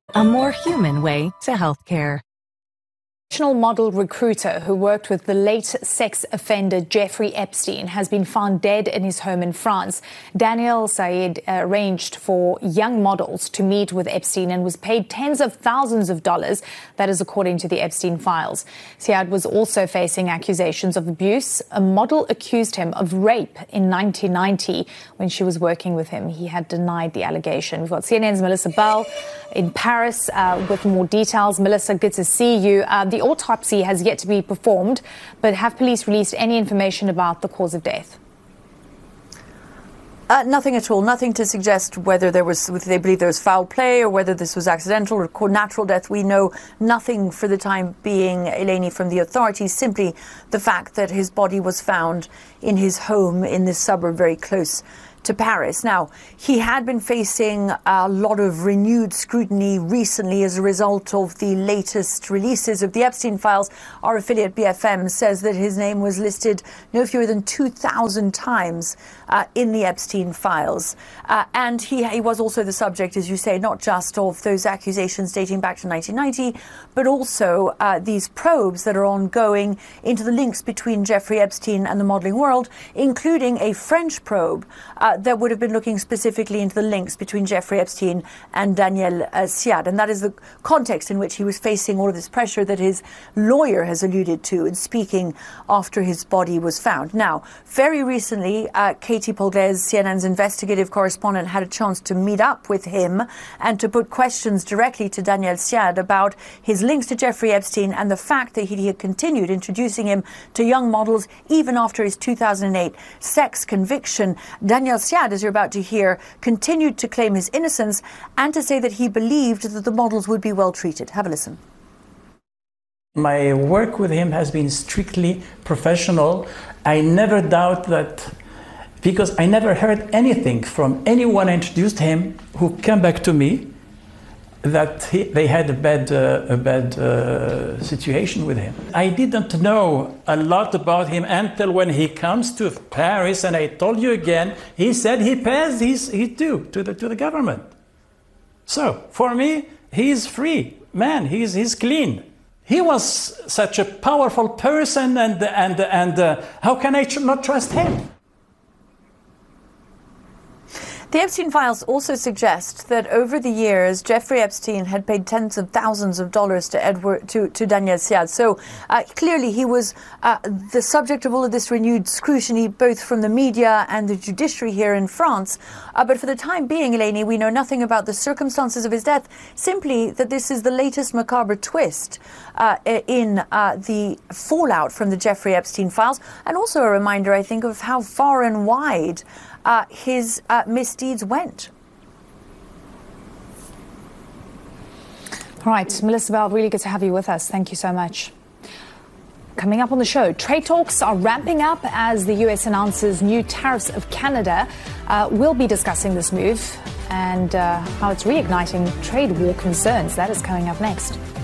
A more human way to healthcare. National model recruiter who worked with the late sex offender Jeffrey Epstein has been found dead in his home in France. Daniel Syed arranged for young models to meet with Epstein and was paid tens of thousands of dollars. That is according to the Epstein files. Syed was also facing accusations of abuse. A model accused him of rape in 1990 when she was working with him. He had denied the allegation. We've got CNN's Melissa Bell in Paris with more details. Melissa, good to see you. The autopsy has yet to be performed, but have police released any information about the cause of death? Nothing at all. Nothing to suggest whether they believe there was foul play or whether this was accidental or natural death. We know nothing for the time being, Eleni, from the authorities, simply the fact that his body was found in his home in this suburb very close to Paris. Now, he had been facing a lot of renewed scrutiny recently as a result of the latest releases of the Epstein files. Our affiliate BFM says that his name was listed no fewer than 2,000 times in the Epstein files. And he was also the subject, as you say, not just of those accusations dating back to 1990, but also these probes that are ongoing into the links between Jeffrey Epstein and the modeling world, including a French probe that would have been looking specifically into the links between Jeffrey Epstein and Daniel Syed. And that is the context in which he was facing all of this pressure that his lawyer has alluded to in speaking after his body was found. Now, very recently, Katie Polglez, CNN's investigative correspondent, had a chance to meet up with him and to put questions directly to Daniel Syed about his links to Jeffrey Epstein and the fact that he had continued introducing him to young models even after his 2008 sex conviction. Daniel Syed, as you're about to hear, continued to claim his innocence and to say that he believed that the models would be well treated. Have a listen. My work with him has been strictly professional. I never doubt that, because I never heard anything from anyone I introduced him who came back to me that they had a bad situation with him. I didn't know a lot about him until when he comes to Paris, and I told you again, he said he pays his due to the government. So for me, he's free, man. He's clean. He was such a powerful person, and how can I not trust him? The Epstein files also suggest that over the years, Jeffrey Epstein had paid tens of thousands of dollars to Daniel Syed. So clearly he was the subject of all of this renewed scrutiny, both from the media and the judiciary here in France. But for the time being, Eleni, we know nothing about the circumstances of his death, simply that this is the latest macabre twist in the fallout from the Jeffrey Epstein files, and also a reminder, I think, of how far and wide his misdeeds went. All right, Melissa Bell, really good to have you with us. Thank you so much. Coming up on the show, trade talks are ramping up as the US announces new tariffs of Canada. We'll be discussing this move and how it's reigniting trade war concerns. That is coming up next.